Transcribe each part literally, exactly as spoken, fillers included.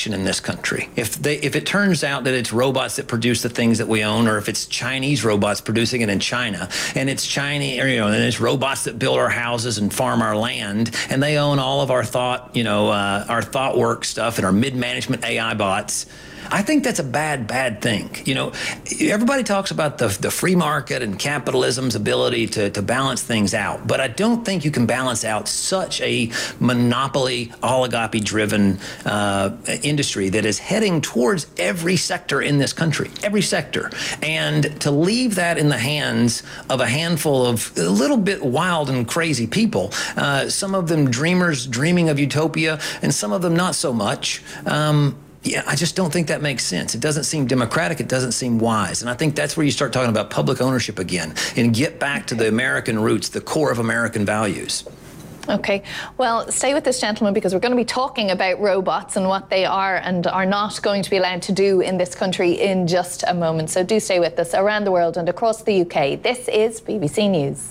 production in this country. If they, if it turns out that it's robots that produce the things that we own, or if it's Chinese robots producing it in China, and it's Chinese, or, you know, and it's robots that build our houses and farm our land, and they own all of our thought, you know, uh, our thought work stuff and our mid-management A I bots, I think that's a bad, bad thing. You know, everybody talks about the, the free market and capitalism's ability to, to balance things out, but I don't think you can balance out such a monopoly, oligopoly-driven uh, industry that is heading towards every sector in this country, every sector. And to leave that in the hands of a handful of a little bit wild and crazy people, uh, some of them dreamers dreaming of utopia, and some of them not so much, um, yeah, I just don't think that makes sense. It doesn't seem democratic. It doesn't seem wise. And I think that's where you start talking about public ownership again and get back to the American roots, the core of American values. Okay, well, stay with this gentleman, because we're going to be talking about robots and what they are and are not going to be allowed to do in this country in just a moment. So do stay with us. Around the world and across the U K, this is B B C News.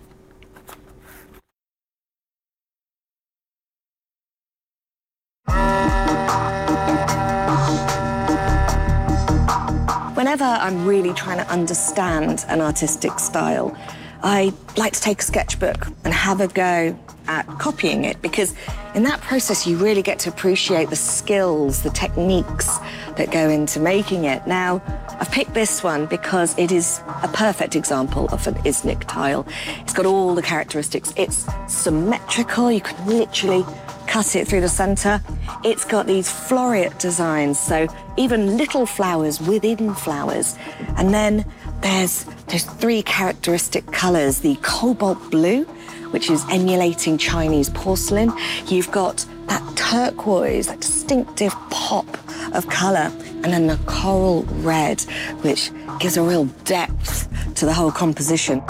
Whenever I'm really trying to understand an artistic style, I like to take a sketchbook and have a go at copying it, because in that process you really get to appreciate the skills, the techniques that go into making it. Now, I've picked this one because it is a perfect example of an Iznik tile. It's got all the characteristics. It's symmetrical, you can literally cut it through the center. It's got these floreate designs, so even little flowers within flowers. And then there's, there's three characteristic colors, the cobalt blue, which is emulating Chinese porcelain. You've got that turquoise, that distinctive pop of color, and then the coral red, which gives a real depth to the whole composition.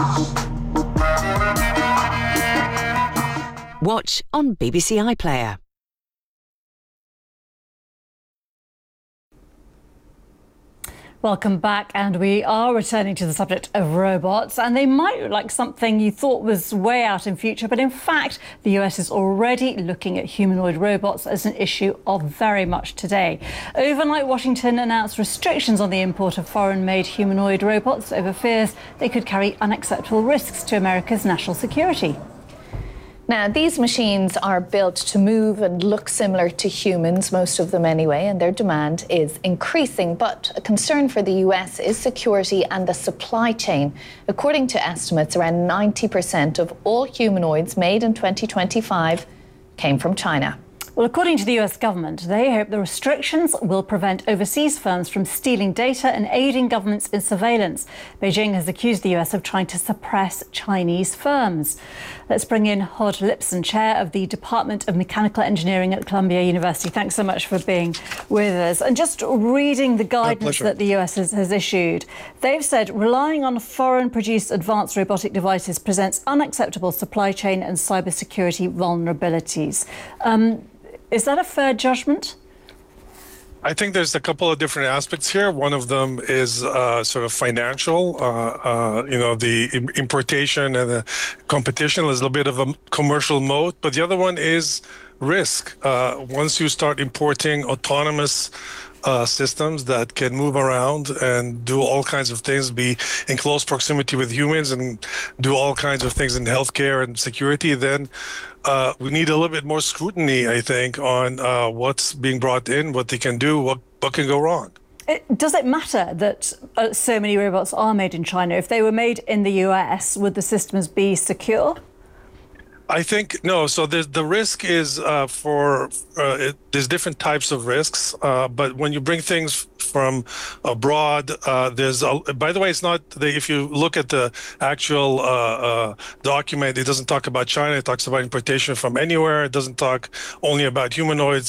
Watch on B B C iPlayer. Welcome back, and we are returning to the subject of robots, and they might look like something you thought was way out in future, but in fact the U S is already looking at humanoid robots as an issue of very much today. Overnight, Washington announced restrictions on the import of foreign-made humanoid robots over fears they could carry unacceptable risks to America's national security. Now, these machines are built to move and look similar to humans, most of them anyway, and their demand is increasing. But a concern for the U S is security and the supply chain. According to estimates, around ninety percent of all humanoids made in twenty twenty-five came from China. Well, according to the U S government, they hope the restrictions will prevent overseas firms from stealing data and aiding governments in surveillance. Beijing has accused the U S of trying to suppress Chinese firms. Let's bring in Hod Lipson, Chair of the Department of Mechanical Engineering at Columbia University. Thanks so much for being with us. And just reading the guidance that the U S has, has issued, they've said relying on foreign-produced advanced robotic devices presents unacceptable supply chain and cybersecurity vulnerabilities. Um, Is that a fair judgment? I think there's a couple of different aspects here. One of them is uh, sort of financial. Uh, uh, you know, the importation and the competition is a little bit of a commercial mode. But the other one is risk. Uh, once you start importing autonomous Uh, systems that can move around and do all kinds of things, be in close proximity with humans and do all kinds of things in healthcare and security, then uh, we need a little bit more scrutiny, I think, on uh, what's being brought in, what they can do, what, what can go wrong. It, does it matter that uh, so many robots are made in China? If they were made in the U S, would the systems be secure? I think no. So there's, the risk is uh, for uh, it, there's different types of risks, uh, but when you bring things from abroad, uh, there's a, by the way, it's not the, if you look at the actual uh, uh, document, it doesn't talk about China. It talks about importation from anywhere. It doesn't talk only about humanoids.